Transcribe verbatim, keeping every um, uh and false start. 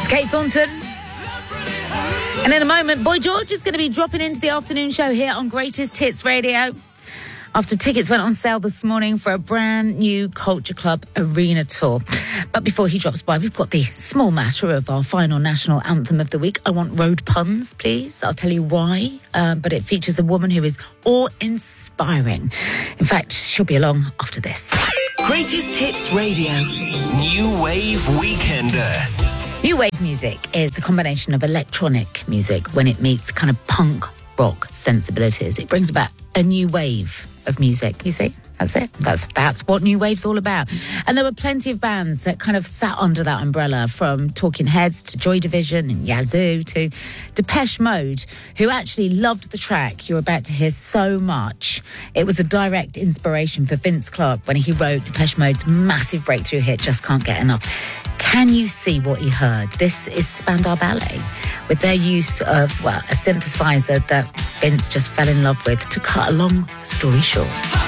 Kate Thornton. And in a moment, Boy George is going to be dropping into the afternoon show here on Greatest Hits Radio. After tickets went on sale this morning for a brand new Culture Club Arena tour. But before he drops by, we've got the small matter of our final national anthem of the week. I want road puns, please. I'll tell you why. Uh, but it features a woman who is awe-inspiring. In fact, she'll be along after this. Greatest Hits Radio. New Wave Weekender. New wave music is the combination of electronic music when it meets kind of punk rock sensibilities. It brings about a new wave of music, you see? That's it. That's that's what New Wave's all about. And there were plenty of bands that kind of sat under that umbrella, from Talking Heads to Joy Division and Yazoo to Depeche Mode, who actually loved the track you're about to hear so much. It was a direct inspiration for Vince Clarke when he wrote Depeche Mode's massive breakthrough hit, Just Can't Get Enough. Can you see what he heard? This is Spandau Ballet, with their use of, well, a synthesizer that Vince just fell in love with, to cut a long story short.